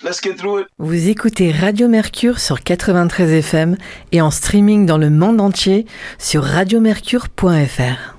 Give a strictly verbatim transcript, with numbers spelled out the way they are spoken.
Let's get through it. Vous écoutez Radio Mercure sur quatre-vingt-treize F M et en streaming dans le monde entier sur radiomercure point f r.